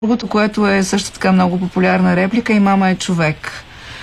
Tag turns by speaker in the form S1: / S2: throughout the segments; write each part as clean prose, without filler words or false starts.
S1: Другото, което е също така много популярна реплика, и мама е човек.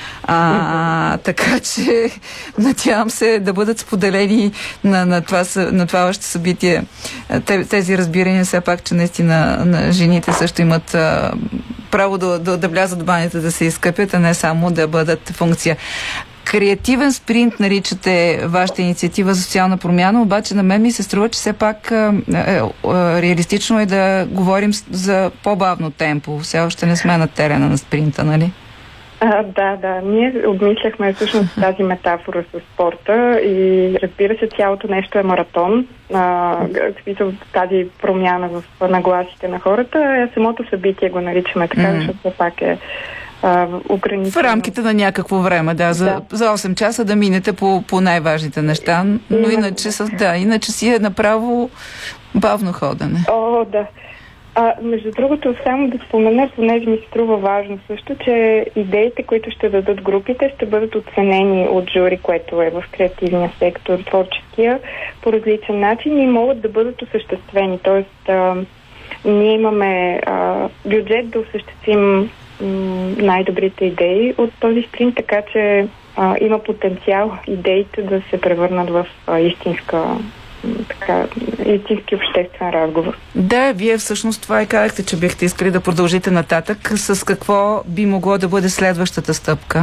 S1: Така че надявам се да бъдат споделени на това ваше събитие тези разбирания, все пак, че наистина на жените също имат право да влязат в банята, да се изкъпят, а не само да бъдат функция. Креативен спринт наричате вашата инициатива за социална промяна, обаче на мен ми се струва, че все пак реалистично е да говорим за по-бавно темпо. Все още не сме на терена на спринта, нали?
S2: Да. Ние обмисляхме всъщност тази метафора с спорта и разбира се, цялото нещо е маратон. Тази промяна в нагласите на хората, самото събитие го наричаме така, защото все пак е ограничено.
S1: В рамките на някакво време, за 8 часа да минете по най-важните неща, но иначе си е направо бавно ходене.
S2: Да. Между другото, само да спомена, понеже ми се струва важно също, че идеите, които ще дадат групите, ще бъдат оценени от жури, което е в креативния сектор, творческия, по различен начин и могат да бъдат осъществени. Тоест, ние имаме бюджет да осъществим най-добрите идеи от този спринт, така че има потенциал идеите да се превърнат в истински обществен разговор. Да, вие всъщност това и казахте, че бихте искали да продължите нататък. С какво би могло да бъде следващата стъпка?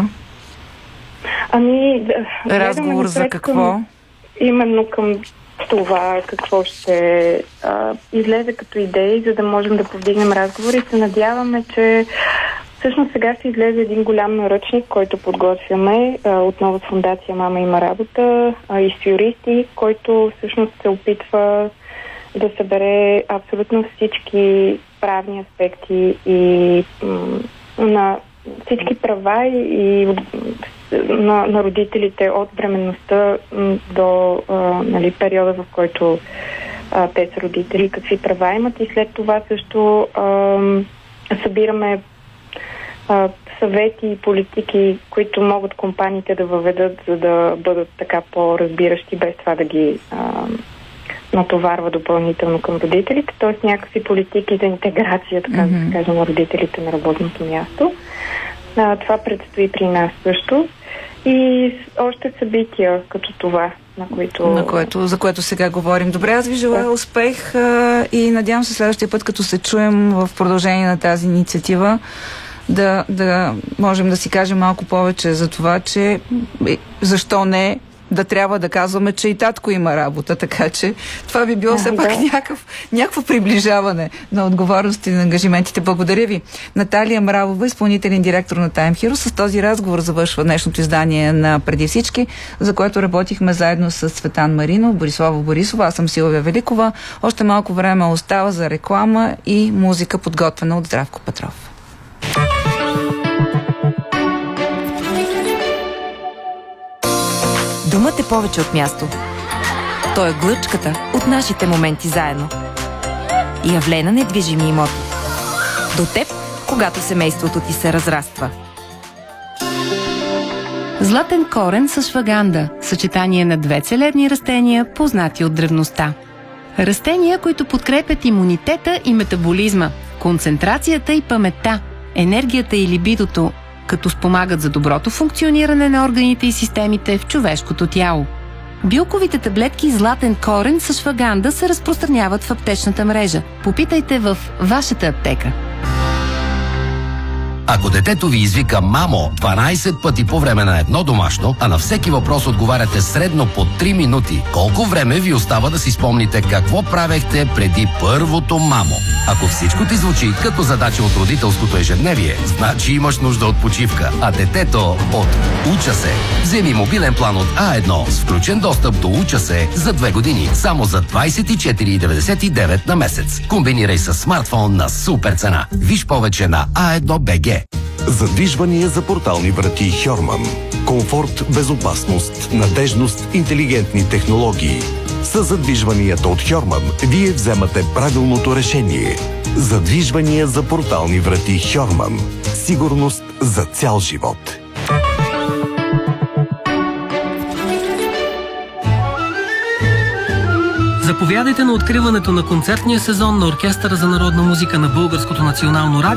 S2: Разговор за какво? Именно към това какво ще излезе като идеи, за да можем да повдигнем разговори. Се надяваме, че всъщност сега ще излезе един голям наръчник, който подготвяме отново с фондация Мама има работа и с юристи, който всъщност се опитва да събере абсолютно всички правни аспекти и на всички права и на родителите от бременността до периода, в който те са родители, какви права имат, и след това също събираме съвети и политики, които могат компаниите да въведат, за да бъдат така по-разбиращи, без това да ги натоварва допълнително към родителите, т.е. някакви политики за интеграция, така да се каже, на родителите на работното място. Това предстои при нас също. И още събития като това, за което сега говорим. Добре, аз ви желая успех и надявам се следващия път, като се чуем в продължение на тази инициатива, да можем да си кажем малко повече за това, че защо не да трябва да казваме, че и татко има работа, така че това би било все пак някакво приближаване на отговорности и на ангажиментите. Благодаря ви. Наталия Мравова, изпълнителен директор на Time Hero. С този разговор завършва днешното издание на Преди всички, за което работихме заедно с Цветан Маринов, Борислава Борисова, аз съм Силвия Великова. Още малко време остава за реклама и музика, подготвена от Здравко Петров.
S3: Думът е повече от място. Той е глъчката от нашите моменти заедно. Явлена недвижими имоти. До теб, когато семейството ти се разраства.
S4: Златен корен с шваганда. Съчетание на две целебни растения, познати от древността. Растения, които подкрепят имунитета и метаболизма, концентрацията и паметта, енергията и либидото, като спомагат за доброто функциониране на органите и системите в човешкото тяло. Билковите таблетки Златен корен с шваганда се разпространяват в аптечната мрежа. Попитайте в вашата аптека.
S5: Ако детето ви извика «мамо» 12 пъти по време на едно домашно, а на всеки въпрос отговаряте средно по 3 минути, колко време ви остава да си спомните какво правехте преди първото «мамо»? Ако всичко ти звучи като задача от родителското ежедневие, значи имаш нужда от почивка, а детето от «Уча се». Вземи мобилен план от А1 с включен достъп до «Уча се» за 2 години, само за 24,99 на месец. Комбинирай с смартфон на супер цена. Виж повече на A1BG.
S6: Задвижвания за портални врати Хьорман. Комфорт, безопасност, надежност, интелигентни технологии. С задвижванията от Хьорман вие вземате правилното решение. Задвижвания за портални врати Хьорман. Сигурност за цял живот.
S7: Заповядайте на откриването на концертния сезон на Оркестъра за народна музика на Българското национално радио